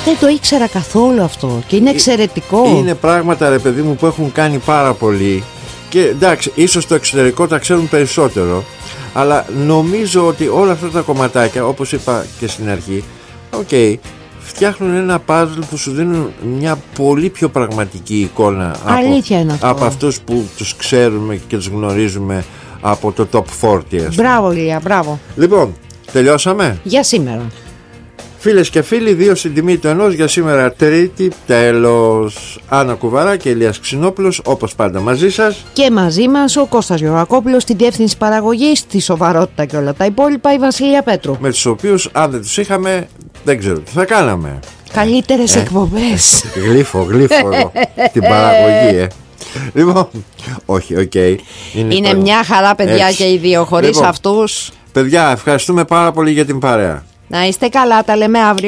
Δεν το ήξερα καθόλου αυτό και είναι εξαιρετικό. Είναι πράγματα, ρε παιδί μου, που έχουν κάνει πάρα πολύ. Και εντάξει, ίσως στο εξωτερικό τα ξέρουν περισσότερο, αλλά νομίζω ότι όλα αυτά τα κομματάκια, όπως είπα και στην αρχή, φτιάχνουν ένα puzzle που σου δίνουν μια πολύ πιο πραγματική εικόνα από αυτούς που τους ξέρουμε και τους γνωρίζουμε από το Top 40. Μπράβο, Ηλία, μπράβο. Λοιπόν, τελειώσαμε για σήμερα. Φίλες και φίλοι, 2 στην τιμή του ενός για σήμερα Τρίτη. Τέλος. Άννα Κουβαρά και Ηλίας Ξινόπουλος, όπως πάντα μαζί σας. Και μαζί μας ο Κώστας Γεωργακόπουλος στη διεύθυνση παραγωγής, τη σοβαρότητα και όλα τα υπόλοιπα, η Βασιλεία Πέτρου. Με τους οποίους, αν δεν τους είχαμε, δεν ξέρω τι θα κάναμε. Καλύτερες εκπομπές. Γλύφω εδώ την παραγωγή, Λοιπόν, όχι, είναι μια χαρά, παιδιά, έτσι. Και οι δύο, χωρίς αυτούς. Παιδιά, ευχαριστούμε πάρα πολύ για την παρέα. Να είστε καλά, τα λέμε αύριο.